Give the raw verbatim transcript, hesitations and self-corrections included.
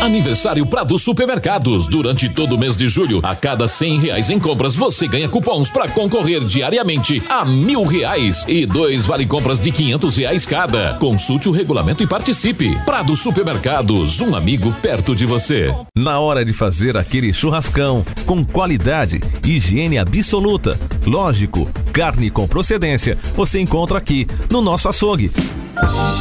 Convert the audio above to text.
Aniversário Prado Supermercados. Durante todo o mês de julho, a cada cem reais em compras, você ganha cupons para concorrer diariamente a mil reais e dois vale compras de quinhentos reais cada. Consulte o regulamento e participe. Prado Supermercados, um amigo perto de você. Na hora de fazer aquele churrascão, com qualidade, higiene absoluta, lógico, carne com procedência, você encontra aqui no nosso açougue.